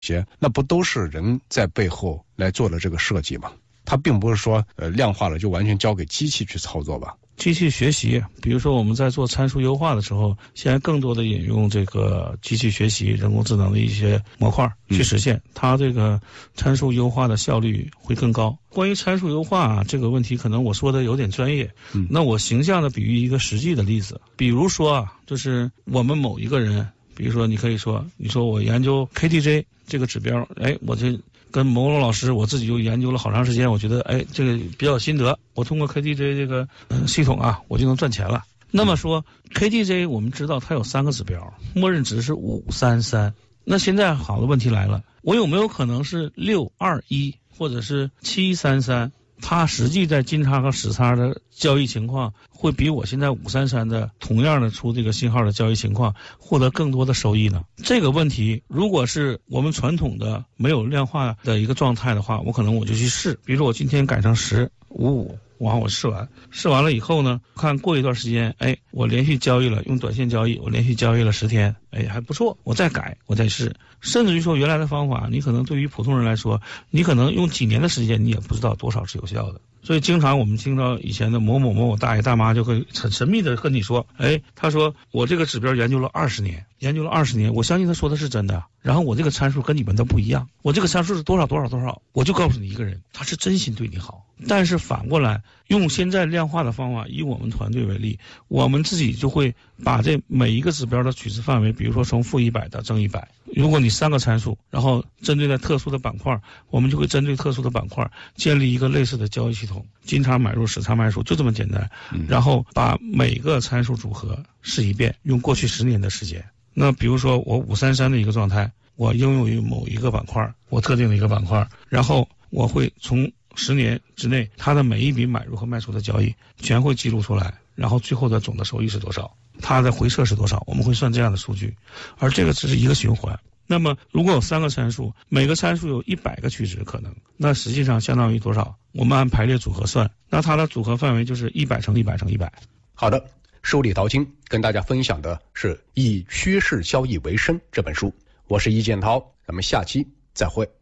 些，那不都是人在背后来做的这个设计吗？它并不是说量化了就完全交给机器去操作吧。 机器学习，比如说我们在做参数优化的时候，现在更多的引用这个机器学习、人工智能的一些模块去实现，它这个参数优化的效率会更高。关于参数优化这个问题，可能我说的有点专业，那我形象的比喻一个实际的例子，比如说就是我们某一个人，比如说你可以说，你说我研究 KDJ 这个指标，我这跟某某老师我自己就研究了好长时间，我觉得这个比较有心得，我通过 KDJ 这个系统我就能赚钱了。那么说 KDJ 我们知道它有3个指标，默认值是533。那现在好的问题来了，我有没有可能是621或者是733？它实际在金叉和死叉的交易情况会比我现在533的同样的出这个信号的交易情况获得更多的收益呢？这个问题如果是我们传统的没有量化的一个状态的话，我可能我就去试，比如说我今天改成1055，然后我试完了以后呢，看过一段时间，我连续交易了，用短线交易，我连续交易了10天，还不错，我再改，我再试，甚至于说原来的方法，你可能对于普通人来说，你可能用几年的时间，你也不知道多少是有效的。所以经常我们听到以前的某某大爷大妈就会很神秘的跟你说，他说我这个指标研究了20年，我相信他说的是真的。然后我这个参数跟你们都不一样，我这个参数是多少，我就告诉你一个人，他是真心对你好。但是反过来，用现在量化的方法，以我们团队为例，我们自己就会把这每一个指标的取值范围，比如说从-100到正100，如果你3个参数，然后针对在特殊的板块，我们就会针对特殊的板块建立一个类似的交易系统，金叉买入，死叉卖出，就这么简单。然后把每个参数组合试一遍，用过去10年的时间。那比如说我533的一个状态，我应用于某一个板块，我特定的一个板块，然后我会从10年之内它的每一笔买入和卖出的交易全会记录出来，然后最后的总的收益是多少，它的回撤是多少，我们会算这样的数据。而这个只是一个循环。那么如果有3个参数，每个参数有100个取值可能，那实际上相当于多少？我们按排列组合算，那它的组合范围就是100乘100乘100。 好的，梳理淘金跟大家分享的是《以趋势交易为生》这本书，我是易建涛，咱们下期再会。